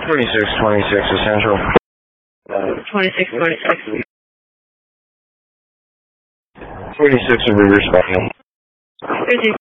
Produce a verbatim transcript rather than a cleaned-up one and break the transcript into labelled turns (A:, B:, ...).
A: forty-six twenty-six Essential.
B: twenty-six twenty-six.
A: forty-six will be responding.
B: thirty-six